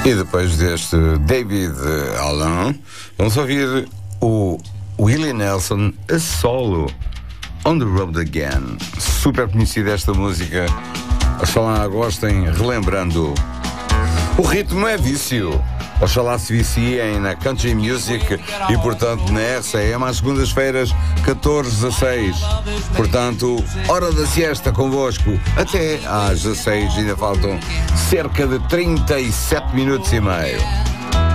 E depois deste David Allen, vamos ouvir o Willie Nelson a solo, On the Road Again. Super conhecida esta música. Oxalá gostem, relembrando. O ritmo é vício. Oxalá se viciem na Country Music e, portanto, na RCM às segundas-feiras, 14-16. Portanto, hora da siesta convosco. Até às 16, ainda faltam cerca de 37 minutos e meio.